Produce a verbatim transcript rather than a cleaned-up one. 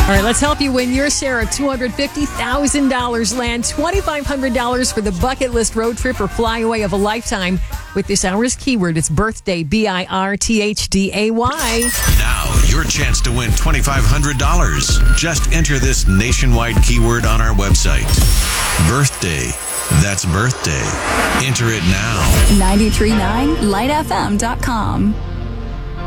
All right, let's help you win your share of two hundred fifty thousand dollars. Land twenty-five hundred dollars for the bucket list road trip or flyaway of a lifetime with this hour's keyword. It's birthday, B I R T H D A Y. Now, your chance to win twenty-five hundred dollars. Just enter this nationwide keyword on our website. Birthday. That's birthday. Enter it now. nine three nine light f m dot com.